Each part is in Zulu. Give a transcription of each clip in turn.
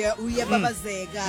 uyababazeka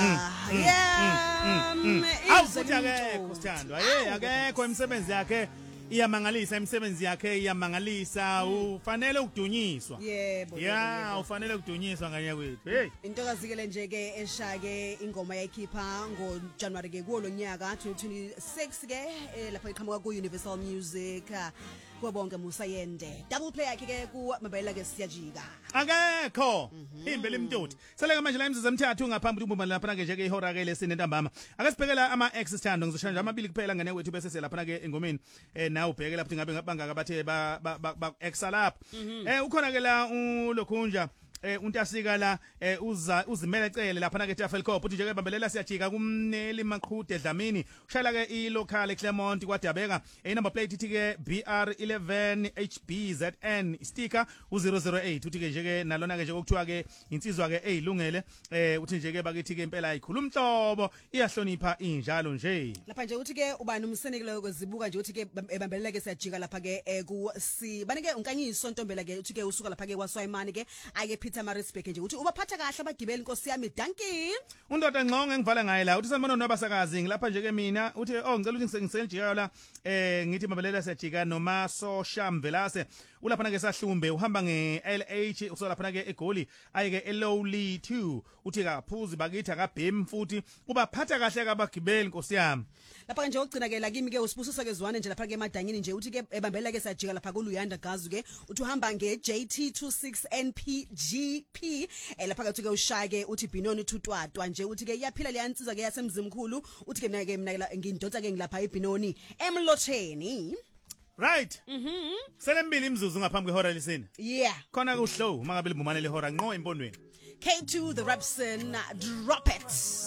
awufuthi akekho Sithandwa akekho imisebenzi yakhe iyamangalisa imisebenzi yakhe iyamangalisa ufanele ukudunyiswa yebo ufanele ukudunyiswa nganye kwethu hey into kazikele nje ke eshake ingoma yayikhipha ngoJanuary ke kulo nyaka 2026 ke lapha iqhamuka ku Universal Music kubonke Musayende double play yakhe ke ku mabayela ke siyajika akekho imbele imtoti seleka manje la imizuzwe emithathu ngaphambi ubumba lapha ke nje ke ihora ke lesine ntambama akasibhekela ama ex Sithandwa ngizosho nje amabili kuphela ngane wethu bese selapha ke engomeni na ubheke lapho ngabe bangaka bathe ba exa lapha ukhona ke la uLokhunja untasika la uzimele cele lapha na ke Tafelkop uthi nje ke bambelela siyajika kumneli Maqhude Dlamini ushayela ke ilocal Claremont kwaDabeka number plate ithi ke BR11 HBZN sticker u008 uthi ke nje ke nalona ke nje okuthiwa ke insizwa ke ezilungele uthi nje ke bakithi ke impela ayikhuluma inhlobo iyahlonipha injalo nje lapha nje uthi ke ubani umsenekelo kwezibuka nje uthi ke ebambelela ke siyajika lapha ke ku banike unkanyiso Ntombela ke uthi ke usuka lapha ke kwaSwayimani ke ake Marisbeke nje uthi ubaphatha kahle abagibeli Nkosi yami Dankie undoda ngqonge ngivala ngaye la uthi sanibona nobasakazi ngilapha nje ke mina uthi ngicela ukuthi ngisengijika la ngithi mabelela siyajika noma Sosha Mvelase ulapha ke sahlumbe uhamba ngeLH usolapha ke eGoli ayeke eLowly 2 uthi kaphuzi bakithi akabhemi futhi ubaphatha kahle abagibeli Nkosi yami lapha nje ogcina ke la kimi ke usibusisa ke Zwane nje lapha ke emadanyini nje uthi ke ebambelela ke siyajika lapha kuLuyanda Gazu ke uthi uhamba ngeJT26 NPG P lapha ke ushaya ke uthi Binoni Thutwatwa nje uthi ke iyaphila leyansizwa ke yasemzimkhulu uthi ke mina ke ngindonsa ke ngilapha eBinoni emlotheni right selembili imzuzu ngaphambi kwehora lesine khona ku show mangabe libumane lehora ngqo empondweni K2 the Rapson drop it